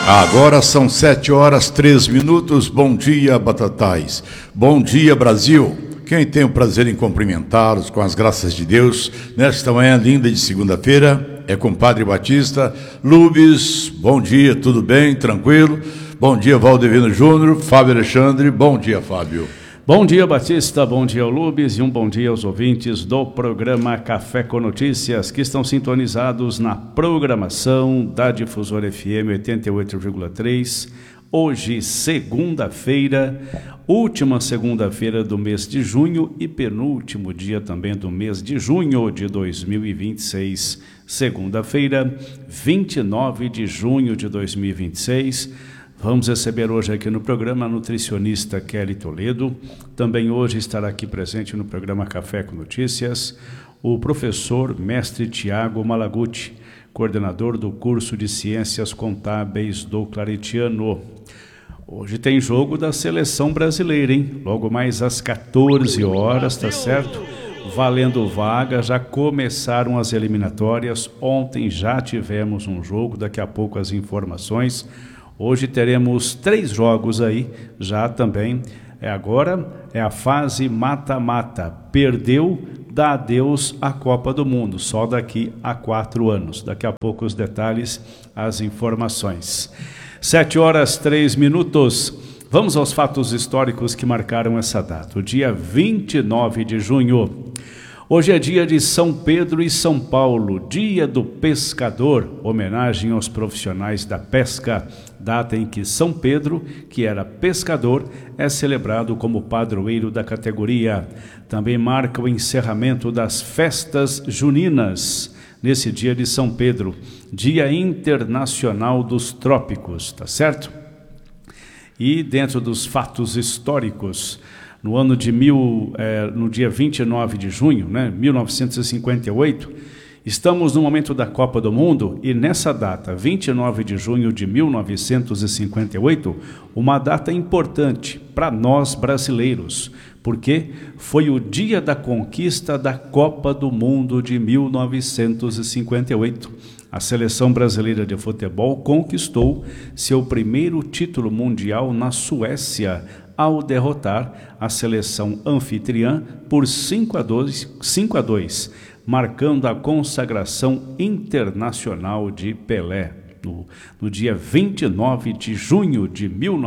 Agora são 7h03. Bom dia, Batatais. Bom dia, Brasil. Quem tem o prazer em cumprimentá-los com as graças de Deus nesta manhã linda de segunda-feira é compadre Batista. Lubes, bom dia, tudo bem? Tranquilo? Bom dia, Valdevino Júnior. Fábio Alexandre, bom dia, Fábio. Bom dia, Batista, bom dia, Lubes, e um bom dia aos ouvintes do programa Café com Notícias, que estão sintonizados na programação da Difusora FM 88,3. Hoje, segunda-feira, última segunda-feira do mês de junho e penúltimo dia também do mês de junho de 2026. Segunda-feira, 29 de junho de 2026. Vamos receber hoje aqui no programa a nutricionista Kelly Toledo. Também hoje estará aqui presente no programa Café com Notícias o professor mestre Tiago Malaguti, coordenador do curso de Ciências Contábeis do Claretiano. Hoje tem jogo da seleção brasileira, hein? Logo mais às 14 horas, tá certo? Valendo vaga, já começaram as eliminatórias. Ontem já tivemos um jogo, daqui a pouco as informações. Hoje teremos 3 jogos aí, já também. Agora é a fase mata-mata. Perdeu, dá adeus à Copa do Mundo, só daqui a 4 anos. Daqui a pouco os detalhes, as informações. 7h03. Vamos aos fatos históricos que marcaram essa data. O dia 29 de junho. Hoje é dia de São Pedro e São Paulo, dia do pescador, homenagem aos profissionais da pesca, data em que São Pedro, que era pescador, é celebrado como padroeiro da categoria. Também marca o encerramento das festas juninas, nesse dia de São Pedro, Dia Internacional dos Trópicos, tá certo? E dentro dos fatos históricos, no dia 29 de junho, 1958, estamos no momento da Copa do Mundo e nessa data, 29 de junho de 1958, uma data importante para nós brasileiros, porque foi o dia da conquista da Copa do Mundo de 1958. A seleção brasileira de futebol conquistou seu primeiro título mundial na Suécia, ao derrotar a seleção anfitriã por 5-2, marcando a consagração internacional de Pelé. No dia 29 de junho de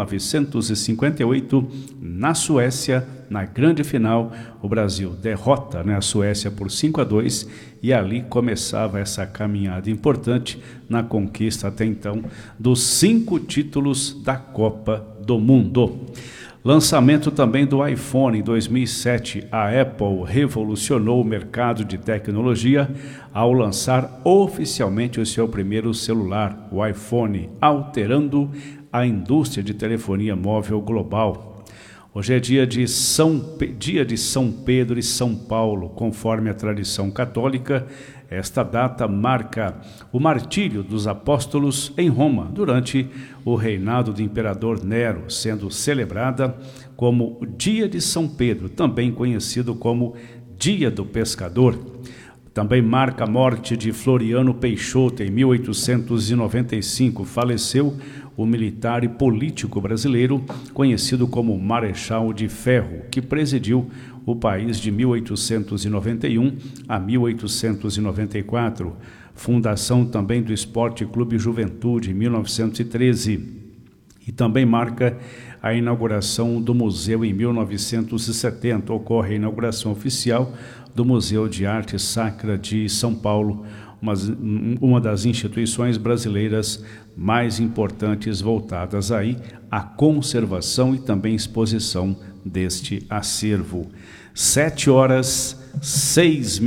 1958, na Suécia, na grande final, o Brasil derrota a Suécia por 5-2 e ali começava essa caminhada importante na conquista até então dos 5 títulos da Copa do Mundo. Lançamento também do iPhone em 2007, a Apple revolucionou o mercado de tecnologia ao lançar oficialmente o seu primeiro celular, o iPhone, alterando a indústria de telefonia móvel global. Hoje é dia de São Pedro e São Paulo, conforme a tradição católica. Esta data marca o martírio dos apóstolos em Roma, durante o reinado do imperador Nero, sendo celebrada como o Dia de São Pedro, também conhecido como Dia do Pescador. Também marca a morte de Floriano Peixoto, em 1895, faleceu o militar e político brasileiro, conhecido como Marechal de Ferro, que presidiu o país de 1891 a 1894. Fundação também do Esporte Clube Juventude, em 1913. E também marca a inauguração do museu em 1970. Ocorre a inauguração oficial do Museu de Arte Sacra de São Paulo, uma das instituições brasileiras mais importantes voltadas aí à conservação e também exposição deste acervo. 7h06.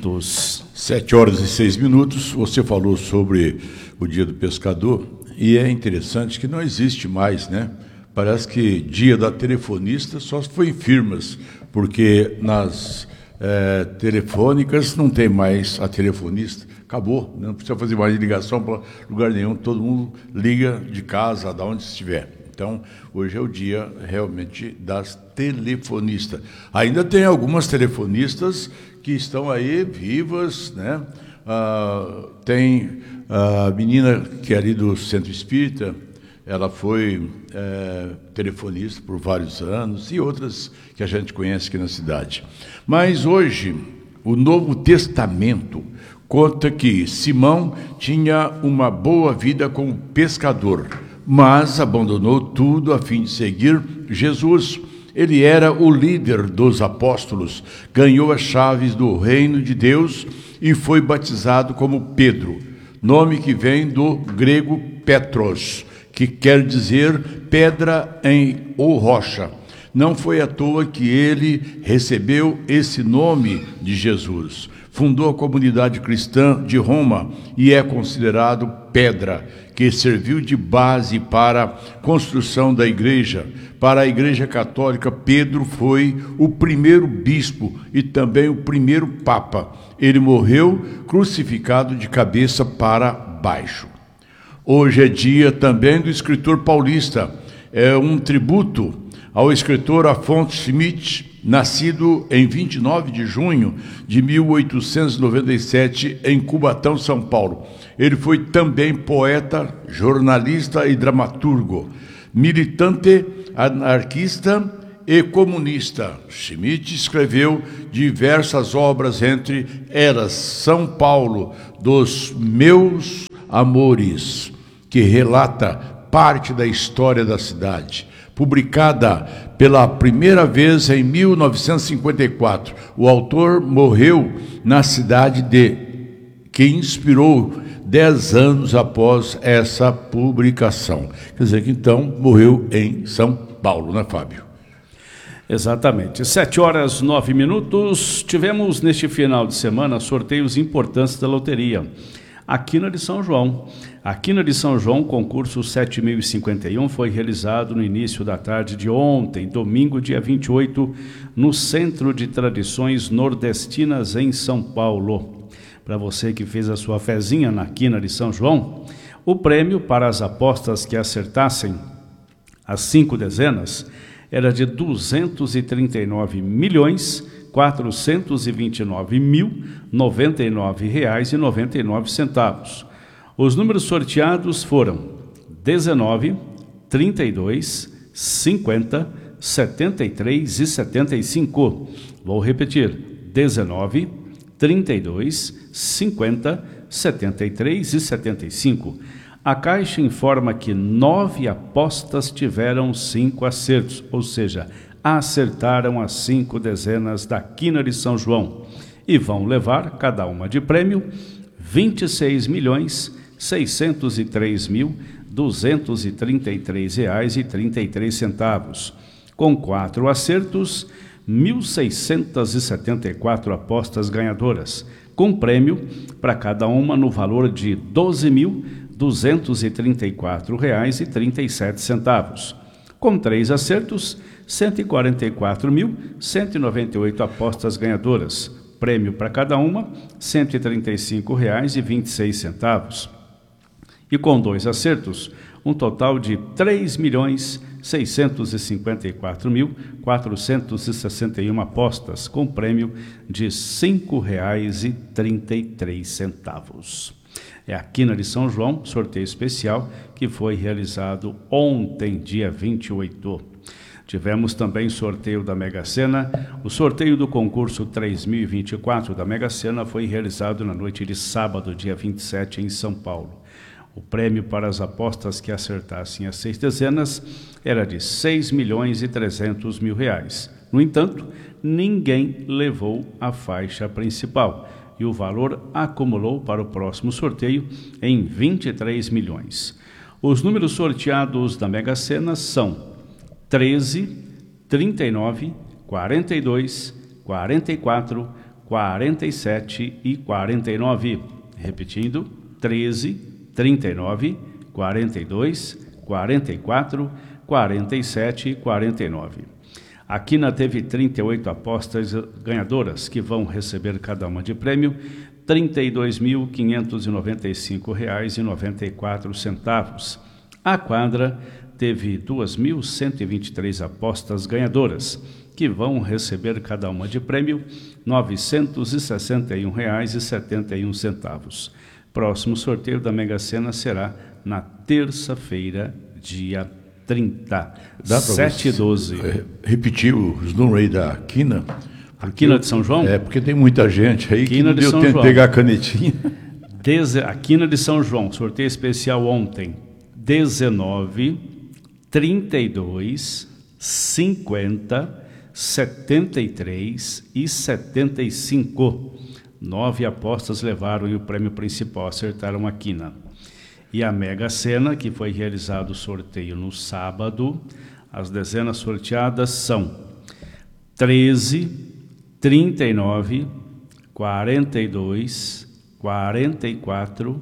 7h06. Você falou sobre o Dia do Pescador e é interessante que não existe mais, né? Parece que Dia da Telefonista só foi em firmas, porque nas telefônicas não tem mais a telefonista. Acabou, não precisa fazer mais ligação para lugar nenhum, todo mundo liga de casa, de onde estiver. Então, hoje é o dia realmente das telefonistas. Ainda tem algumas telefonistas que estão aí vivas, né? Tem a menina que é ali do Centro Espírita, Ela foi telefonista por vários anos e outras que a gente conhece aqui na cidade. Mas hoje, o Novo Testamento conta que Simão tinha uma boa vida como pescador, mas abandonou tudo a fim de seguir Jesus. Ele era o líder dos apóstolos, ganhou as chaves do reino de Deus e foi batizado como Pedro, nome que vem do grego Petros, que quer dizer pedra ou rocha. Não foi à toa que ele recebeu esse nome de Jesus. Fundou a comunidade cristã de Roma e é considerado pedra, que serviu de base para a construção da igreja. Para a Igreja Católica, Pedro foi o primeiro bispo e também o primeiro papa. Ele morreu crucificado de cabeça para baixo. Hoje é dia também do escritor paulista. É um tributo ao escritor Afonso Schmidt, nascido em 29 de junho de 1897 em Cubatão, São Paulo. Ele foi também poeta, jornalista e dramaturgo, militante anarquista e comunista. Schmidt escreveu diversas obras, entre elas São Paulo dos Meus Amores, que relata parte da história da cidade. Publicada pela primeira vez em 1954. O autor morreu na cidade que inspirou 10 anos após essa publicação. Quer dizer que então morreu em São Paulo, né, Fábio? Exatamente. 7h09. Tivemos neste final de semana sorteios importantes da loteria. Aqui na de São João. Aqui na de São João, o concurso 7051 foi realizado no início da tarde de ontem, domingo, dia 28, no Centro de Tradições Nordestinas, em São Paulo. Para você que fez a sua fezinha na quina de São João, o prêmio para as apostas que acertassem as 5 dezenas era de R$ 239.429.099,99. Os números sorteados foram 19, 32, 50, 73 e 75. Vou repetir: 19, 32, 50, 73 e 75. A Caixa informa que 9 apostas tiveram 5 acertos, ou seja, acertaram as 5 dezenas da quina de São João e vão levar cada uma de prêmio R$ 26.603.233,33. Com 4 acertos, 1.674 apostas ganhadoras, com prêmio para cada uma no valor de R$ 12.234,37. Com 3 acertos, 144.198 apostas ganhadoras, prêmio para cada uma R$ 135,26. E com 2 acertos, um total de R$ 3.654.461 apostas, com prêmio de R$ 5,33. É a quina de São João, sorteio especial que foi realizado ontem, dia 28. Tivemos também sorteio da Mega Sena. O sorteio do concurso 3024 da Mega Sena foi realizado na noite de sábado, dia 27, em São Paulo. O prêmio para as apostas que acertassem as 6 dezenas era de R$ 6.300.000. No entanto, ninguém levou a faixa principal e o valor acumulou para o próximo sorteio em 23 milhões. Os números sorteados da Mega Sena são 13, 39, 42, 44, 47 e 49. Repetindo, 13, 39, 42, 44, 47 e 49. A quina teve 38 apostas ganhadoras, que vão receber cada uma de prêmio R$ 32.595,94. A quadra teve 2.123 apostas ganhadoras, que vão receber cada uma de prêmio R$ 961,71. Próximo sorteio da Mega Sena será na terça-feira, dia 30. Dá 7 e 12. Repetir os números aí da quina. A quina de São João? Porque tem muita gente aí Quina que não deu tempo de pegar a canetinha. A quina de São João, sorteio especial ontem, 19, 32, 50, 73 e 75. 9 apostas levaram e o prêmio principal acertaram a quina. E a Mega Sena, que foi realizado o sorteio no sábado, as dezenas sorteadas são 13, 39, 42, 44,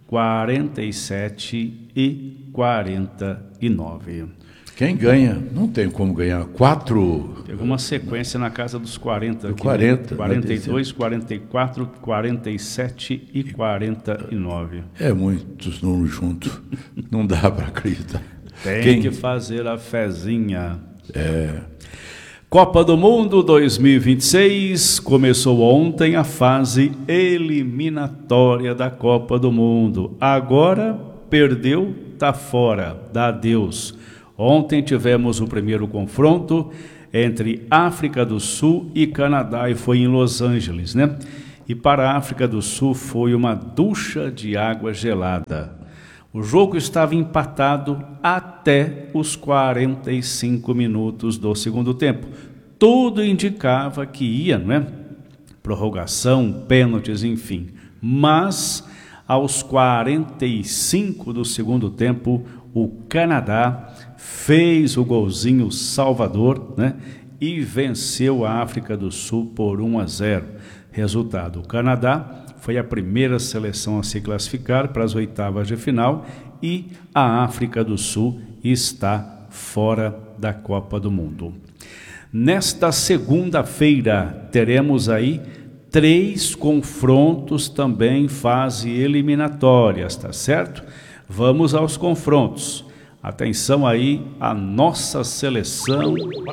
47 e 49. Quem ganha? Não tem como ganhar. 4. Pegou uma sequência na casa dos 40. Aqui, 40. 42, 44, 47 e 49. É muitos números juntos. Não dá para acreditar. Tem que fazer a fezinha. Copa do Mundo 2026, começou ontem a fase eliminatória da Copa do Mundo. Agora perdeu, tá fora, dá adeus. Ontem tivemos o primeiro confronto entre África do Sul e Canadá e foi em Los Angeles, né? E para a África do Sul foi uma ducha de água gelada. O jogo estava empatado até os 45 minutos do segundo tempo. Tudo indicava que ia, né? Prorrogação, pênaltis, enfim. Mas aos 45 do segundo tempo, o Canadá fez o golzinho salvador, né? E venceu a África do Sul por 1-0. Resultado: o Canadá foi a primeira seleção a se classificar para as oitavas de final e a África do Sul está fora da Copa do Mundo. Nesta segunda-feira teremos aí 3 confrontos também fase eliminatórias, tá certo? Vamos aos confrontos. Atenção aí, a nossa seleção.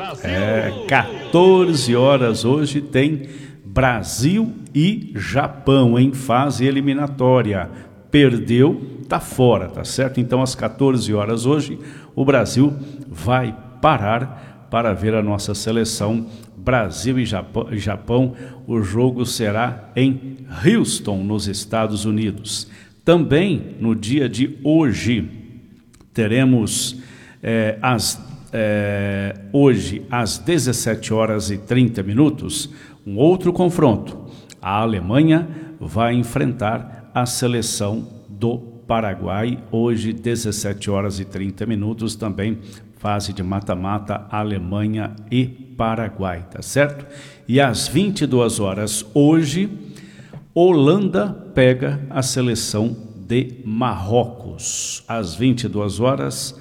14 horas hoje tem Brasil e Japão em fase eliminatória. Perdeu, tá fora, tá certo? Então às 14 horas hoje o Brasil vai parar para ver a nossa seleção. Brasil e Japão. O jogo será em Houston, nos Estados Unidos. Também no dia de hoje teremos hoje às 17 horas e 30 minutos um outro confronto. A Alemanha vai enfrentar a seleção do Paraguai, hoje 17 horas e 30 minutos, também fase de mata-mata, Alemanha e Paraguai, tá certo? E às 22 horas hoje, Holanda pega a seleção de Marrocos. Às 22 horas,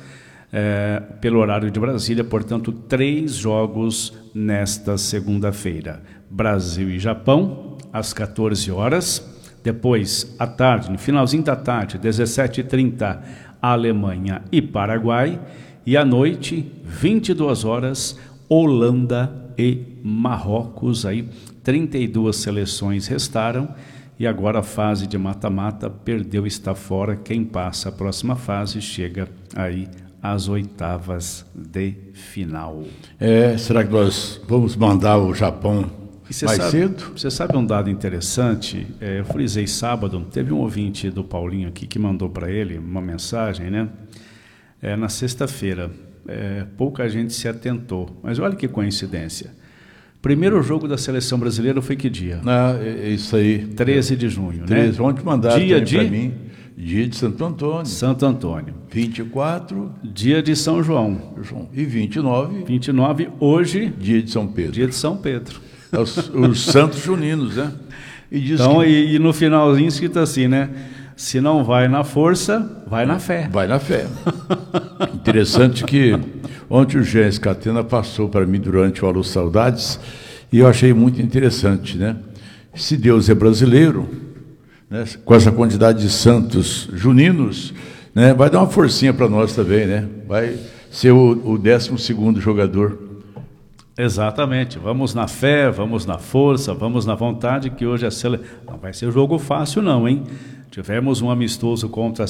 pelo horário de Brasília, portanto, 3 jogos nesta segunda-feira. Brasil e Japão, às 14 horas. Depois, à tarde, no finalzinho da tarde, 17h30, Alemanha e Paraguai. E à noite, 22 horas, Holanda e Marrocos. Aí, 32 seleções restaram. E agora a fase de mata-mata perdeu, está fora. Quem passa a próxima fase chega aí às oitavas de final. Será que nós vamos mandar o Japão mais cedo? Você sabe um dado interessante? Eu frisei sábado, teve um ouvinte do Paulinho aqui que mandou para ele uma mensagem, né? Na sexta-feira, pouca gente se atentou, mas olha que coincidência. Primeiro jogo da seleção brasileira foi que dia? Isso aí. 13 de junho, 13, né? Ontem mandaram para mim. Dia de Santo Antônio. Santo Antônio. 24. Dia de São João. E 29. 29, hoje. Dia de São Pedro. Dia de São Pedro. Os santos juninos, né? Então, e no finalzinho escrito assim, né? Se não vai na força, vai na fé. Vai na fé. Interessante que ontem o Jean Scatena passou para mim durante o Alô Saudades e eu achei muito interessante, né? Se Deus é brasileiro, né, com essa quantidade de santos juninos, né, vai dar uma forcinha para nós também, né? Vai ser o 12º jogador. Exatamente. Vamos na fé, vamos na força, vamos na vontade, que hoje não vai ser jogo fácil não, hein? Tivemos um amistoso contra a